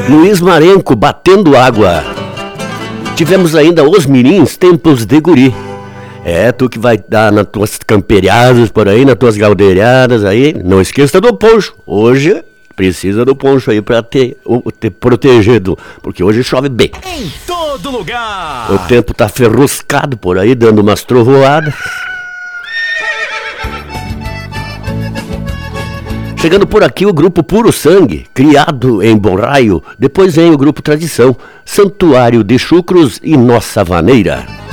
Luiz Marenco, Batendo Água. Tivemos ainda Os Mirins, Tempos de Guri. Tu que vai dar nas tuas camperiadas por aí, nas tuas galdeiradas aí. Não esqueça do poncho. Hoje precisa do poncho aí pra ter protegido, porque hoje chove bem. Em todo lugar. O tempo tá ferruscado por aí, dando umas trovoadas. Chegando por aqui o grupo Puro Sangue, criado em Bom Raio. Depois vem o grupo Tradição, Santuário de Chucros e Nossa Vaneira.